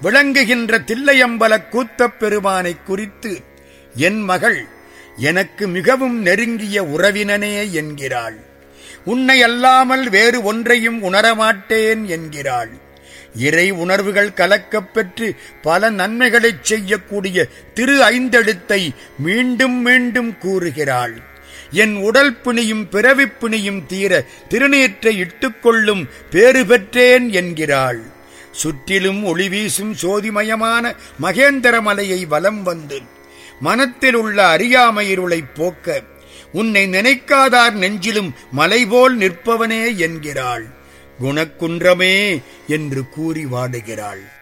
விளங்குகின்ற தில்லையம்பல கூத்தப் பெருமானை குறித்து என் மகள் எனக்கு மிகவும் நெருங்கிய உறவினனே என்கிறாள். உன்னை அல்லாமல் வேறு ஒன்றையும் உணரமாட்டேன் என்கிறாள். இறை உணர்வுகள் கலக்கப் பெற்று பல நன்மைகளைச் செய்யக்கூடிய திரு ஐந்தெழுத்தை மீண்டும் மீண்டும் கூறுகிறாள். என் உடல் பிணியும் பிறவிப் பிணியும் தீர திருநீற்றை இட்டுக்கொள்ளும் பேறு பெற்றேன் என்கிறாள். சுற்றிலும் ஒளி வீசும் சோதிமயமான மகேந்திர மலையை வலம் வந்து மனத்தில் உள்ள அறியாமையிருளைப் போக்க உன்னை நினைக்காதார் நெஞ்சிலும் மலைபோல் நிற்பவனே என்கிறாள். குணக்குன்றமே என்று கூறி வாடுகிறாள்.